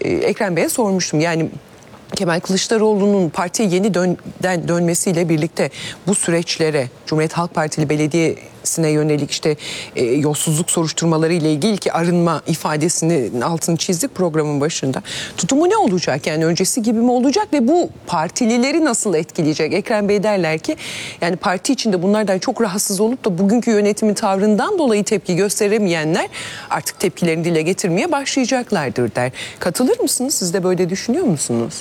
Ekrem Bey'e sormuştum. Yani Kemal Kılıçdaroğlu'nun partiye yeni dönmesiyle birlikte bu süreçlere Cumhuriyet Halk Partili belediyesine yönelik işte yolsuzluk soruşturmaları ile ilgili ki arınma ifadesinin altını çizdik programın başında. Tutumu ne olacak? Yani öncesi gibi mi olacak ve bu partilileri nasıl etkileyecek? Ekrem Bey derler ki yani parti içinde bunlardan çok rahatsız olup da bugünkü yönetimin tavrından dolayı tepki gösteremeyenler artık tepkilerini dile getirmeye başlayacaklardır der. Katılır mısınız? Siz de böyle düşünüyor musunuz?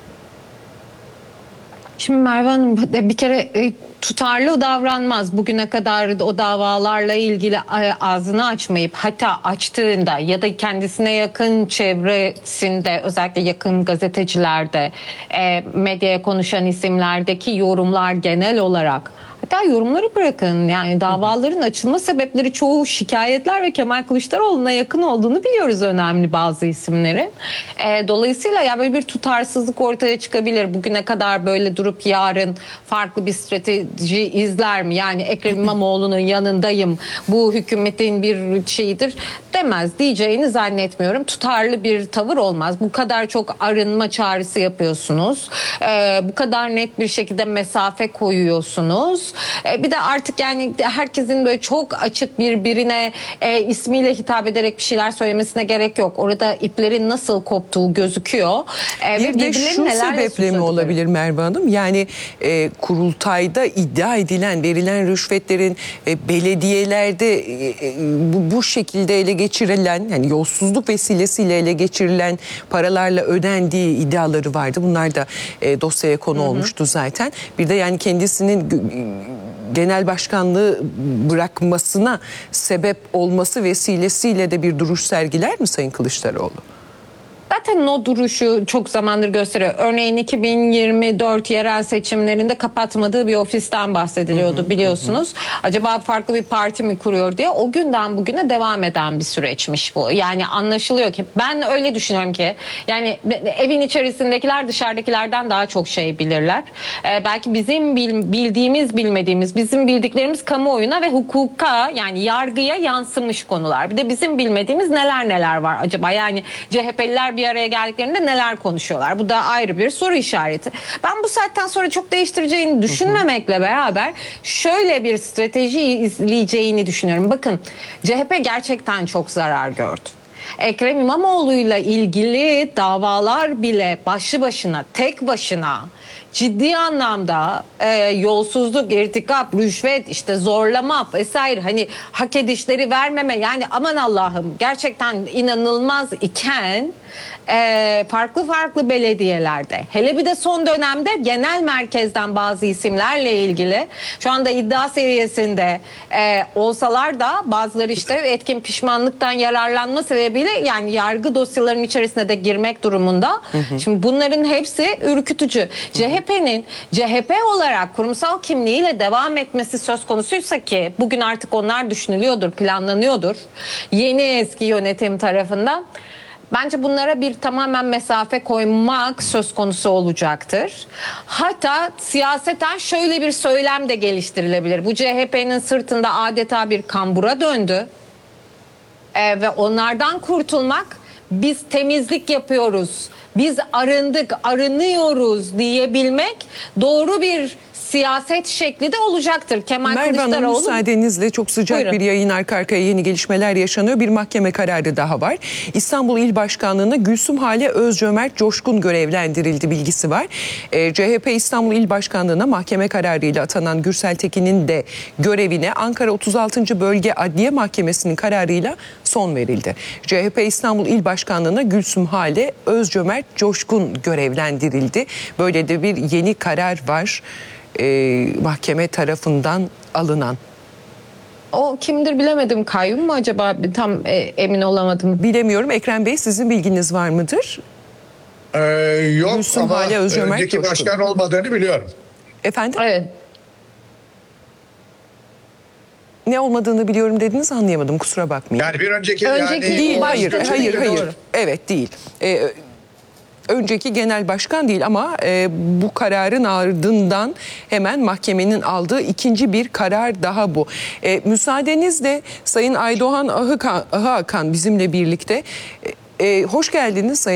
Şimdi Merve Hanım bir kere tutarlı davranmaz. Bugüne kadar o davalarla ilgili ağzını açmayıp hatta açtığında ya da kendisine yakın çevresinde özellikle yakın gazetecilerde medyaya konuşan isimlerdeki yorumlar genel olarak hatta yorumları bırakın yani davaların açılma sebepleri çoğu şikayetler ve Kemal Kılıçdaroğlu'na yakın olduğunu biliyoruz önemli bazı isimlerin. Dolayısıyla ya böyle bir tutarsızlık ortaya çıkabilir. Bugüne kadar böyle durup yarın farklı bir strateji izler mi? Yani Ekrem İmamoğlu'nun yanındayım bu hükümetin bir şeyidir demez diyeceğini zannetmiyorum. Tutarlı bir tavır olmaz. Bu kadar çok arınma çağrısı yapıyorsunuz. Bu kadar net bir şekilde mesafe koyuyorsunuz. Bir de artık yani herkesin böyle çok açık birbirine ismiyle hitap ederek bir şeyler söylemesine gerek yok. Orada iplerin nasıl koptuğu gözüküyor. Bir de şu sebeple mi olabilir Merve Hanım? Yani kurultayda iddia edilen, verilen rüşvetlerin belediyelerde bu şekilde ele geçirilen, yani yolsuzluk vesilesiyle ele geçirilen paralarla ödendiği iddiaları vardı. Bunlar da dosyaya konu olmuştu zaten. Bir de yani kendisinin genel başkanlığı bırakmasına sebep olması vesilesiyle de bir duruş sergiler mi Sayın Kılıçdaroğlu? Zaten o duruşu çok zamandır gösteriyor. Örneğin 2024 yerel seçimlerinde kapatmadığı bir ofisten bahsediliyordu biliyorsunuz. Acaba farklı bir parti mi kuruyor diye o günden bugüne devam eden bir süreçmiş bu. Yani anlaşılıyor ki ben öyle düşünüyorum ki yani evin içerisindekiler dışarıdakilerden daha çok şey bilirler. Belki bizim bilmediğimiz, bizim bildiklerimiz kamuoyuna ve hukuka yani yargıya yansımış konular. Bir de bizim bilmediğimiz neler var acaba yani CHP'liler bir araya geldiklerinde neler konuşuyorlar? Bu da ayrı bir soru işareti. Ben bu saatten sonra çok değiştireceğini düşünmemekle beraber şöyle bir strateji izleyeceğini düşünüyorum. Bakın CHP gerçekten çok zarar gördü. Ekrem İmamoğlu'yla ilgili davalar bile başlı başına, tek başına ciddi anlamda yolsuzluk, irtikap, rüşvet, işte zorlama vesaire hani hak edişleri vermeme yani aman Allah'ım gerçekten inanılmaz iken farklı belediyelerde hele bir de son dönemde genel merkezden bazı isimlerle ilgili şu anda iddia seviyesinde olsalar da bazıları işte etkin pişmanlıktan yararlanma sebebiyle yani yargı dosyalarının içerisine de girmek durumunda. Şimdi bunların hepsi ürkütücü. CHP'nin CHP olarak kurumsal kimliğiyle devam etmesi söz konusuysa ki bugün artık onlar düşünülüyordur, planlanıyordur. Yeni eski yönetim tarafından. Bence bunlara bir tamamen mesafe koymak söz konusu olacaktır. Hatta siyaseten şöyle bir söylem de geliştirilebilir. Bu CHP'nin sırtında adeta bir kambura döndü. Ve onlardan kurtulmak biz temizlik yapıyoruz, biz arındık, arınıyoruz diyebilmek doğru bir siyaset şekli de olacaktır. Kemal Kılıçdaroğlu. Merve Hanım müsaadenizle çok sıcak bir yayın arka arkaya yeni gelişmeler yaşanıyor. Bir mahkeme kararı daha var. İstanbul İl Başkanlığı'na Gülsüm Hale Özcömert Coşkun görevlendirildi bilgisi var. CHP İstanbul İl Başkanlığı'na mahkeme kararıyla atanan Gürsel Tekin'in de görevine Ankara 36. Bölge Adliye Mahkemesi'nin kararıyla son verildi. CHP İstanbul İl Başkanlığı'na Gülsüm Hale Özcömert Coşkun görevlendirildi. Böyle de bir yeni karar var. Mahkeme tarafından alınan. O kimdir bilemedim. Kayyum mu acaba? Tam emin olamadım. Bilemiyorum. Ekrem Bey sizin bilginiz var mıdır? Yok Gülsüm ama Hale Özcömert önceki Coşkun. başkan olmadığını biliyorum. Efendim? Evet. Ne olmadığını biliyorum dediniz, anlayamadım, kusura bakmayın. Yani bir önceki Değil, hayır. Doğru. Evet, değil. Önceki genel başkan değil ama bu kararın ardından hemen mahkemenin aldığı ikinci bir karar daha bu. Müsaadenizle Sayın Aydoğan Ahıkan bizimle birlikte. Hoş geldiniz Sayın